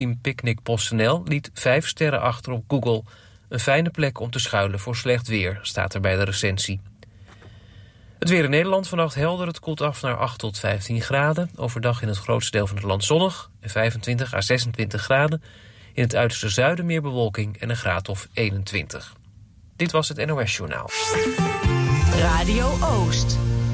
Picnic.nl liet 5 sterren achter op Google. Een fijne plek om te schuilen voor slecht weer, staat er bij de recensie. Het weer in Nederland vannacht helder. Het koelt af naar 8 tot 15 graden. Overdag in het grootste deel van het land zonnig. En 25 à 26 graden. In het uiterste zuiden meer bewolking en een graad of 21. Dit was het NOS Journaal. Radio Oost.